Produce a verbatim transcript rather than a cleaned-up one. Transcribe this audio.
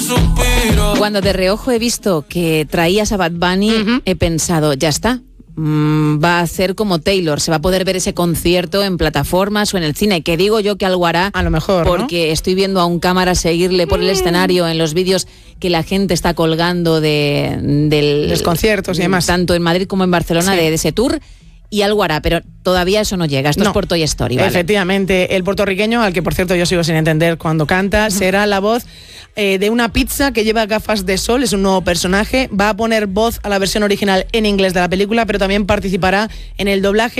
suspiro. Cuando de reojo he visto que traías a Bad Bunny, uh-huh. he pensado, ya está. Mm, va a hacer como Taylor, se va a poder ver ese concierto en plataformas o en el cine, que digo yo que algo hará, a lo mejor, porque ¿no? estoy viendo a un cámara seguirle por el escenario en los vídeos que la gente está colgando de, del, los conciertos y demás, tanto en Madrid como en Barcelona, sí. de, de ese tour. Y algo hará, pero todavía eso no llega. Esto no. es por Toy Story, ¿vale? Efectivamente, el puertorriqueño, al que por cierto yo sigo sin entender cuando canta, será la voz eh, de una pizza que lleva gafas de sol, es un nuevo personaje, va a poner voz a la versión original en inglés de la película, pero también participará en el doblaje